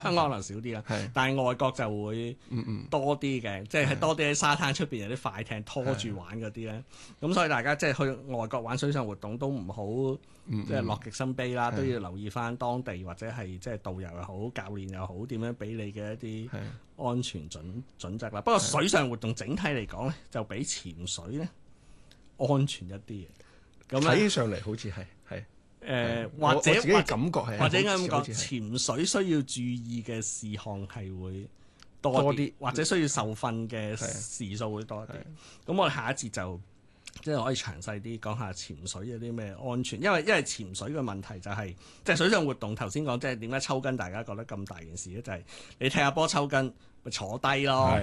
香港可能少啲啦，但係外國就會多啲嘅，即係多啲喺沙灘出邊有啲快艇拖住玩嗰啲咧。咁所以大家即係去外國玩水上活動都唔好即係樂極生悲啦，都要留意翻當地或者係即係導遊又好、教練又好點樣俾你嘅一啲安全準則啦。不過水上活動整體嚟講咧，就比潛水咧安全一啲嘅。咁睇起上嚟好似係。 或者自己嘅感覺係， 或者應該咁講，潛水需要注意嘅事項係會多啲，或者需要受訓嘅時數會多啲。咁我哋下一節就即係可以詳細啲講下潛水有啲咩安全，因為潛水嘅問題就係即係水上活動頭先講，即係點解抽筋大家覺得咁大件事咧？就係你踢下波抽筋咪坐低咯，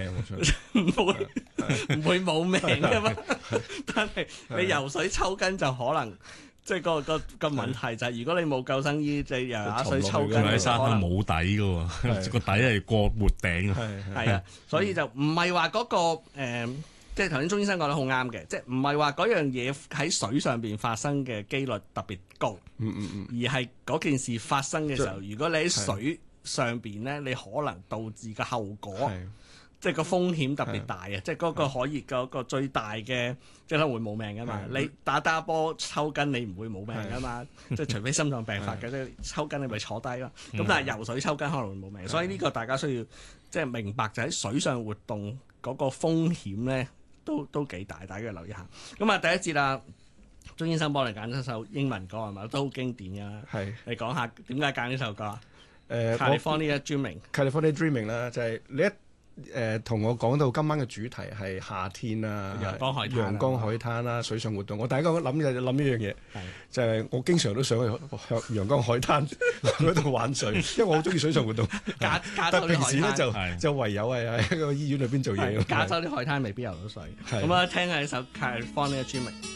唔會冇命㗎嘛。但係你游水抽筋就可能。即係個問題就係，如果你冇救生衣，即係游下水抽筋， 喺沙灘冇底嘅喎，個底係過沒頂。 係啊，所以就唔係話嗰個即係頭先鍾醫生講得好啱嘅，即係唔係話嗰樣嘢喺水上邊發生嘅機率特別高，而係嗰件事發生嘅時候，如果你喺水上邊咧，你可能導致嘅後果。即係個風險特別大啊！即係嗰個可以嗰個最大嘅，即係可能會冇命噶嘛。你打波抽筋，你唔會冇命噶嘛。即係除非心臟病發嘅，即係抽筋你咪坐低咯。咁但係游水抽筋可能會冇命，所以呢個大家需要即係明白，就喺水上活動嗰個風險咧，都幾大，大家要留意下。咁啊，第一節啦，鍾醫生幫你揀一首英文歌係咪？都好經典㗎啦。你講下點解揀呢首歌啊？California Dreaming 啦，就係你一。同我講到今晚嘅主題係夏天啦，陽光海灘啦，水上活動。我第一個諗就諗呢樣嘢，就係我經常都想去陽光海灘嗰度玩水，因為我好中意水上活動。 但平時咧就唯有係喺個醫院裏邊做嘢。 加州啲海灘未必游到水。咁啊，聽下呢首 California Dreaming。